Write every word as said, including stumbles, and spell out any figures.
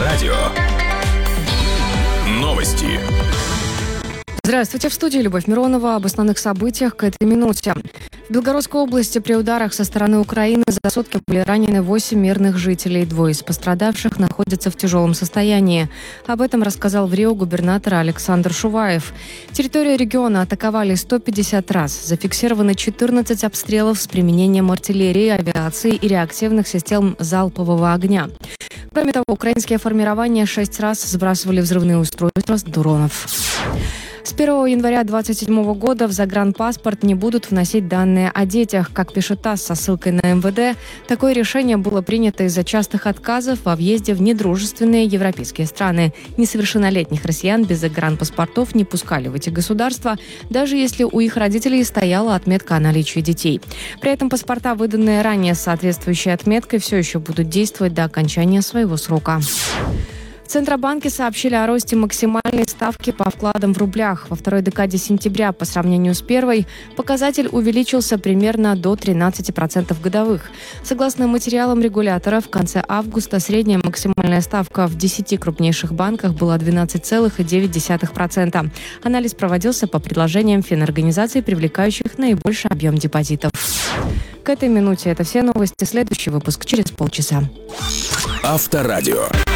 Авторадио. Новости. Здравствуйте, в студии Любовь Миронова. Об основных событиях к этой минуте. В Белгородской области при ударах со стороны Украины за сутки были ранены восемь мирных жителей. Двое из пострадавших находятся в тяжелом состоянии. Об этом рассказал в Рио губернатор Александр Шуваев. Территорию региона атаковали сто пятьдесят раз. Зафиксировано четырнадцать обстрелов с применением артиллерии, авиации и реактивных систем залпового огня. Кроме того, украинские формирования шесть раз сбрасывали взрывные устройства с дронов. С первого января две тысячи двадцать седьмого года в загранпаспорт не будут вносить данные о детях. Как пишет ТАСС со ссылкой на эм вэ дэ, такое решение было принято из-за частых отказов во въезде в недружественные европейские страны. Несовершеннолетних россиян без загранпаспортов не пускали в эти государства, даже если у их родителей стояла отметка о наличии детей. При этом паспорта, выданные ранее с соответствующей отметкой, все еще будут действовать до окончания своего срока. В Центробанке сообщили о росте максимальной ставки по вкладам в рублях. Во второй декаде сентября по сравнению с первой показатель увеличился примерно до тринадцати процентов годовых. Согласно материалам регулятора, в конце августа средняя максимальная ставка в десяти крупнейших банках была двенадцать целых девять десятых процента. Анализ проводился по предложениям финорганизаций, привлекающих наибольший объем депозитов. К этой минуте это все новости. Следующий выпуск через полчаса. Авторадио.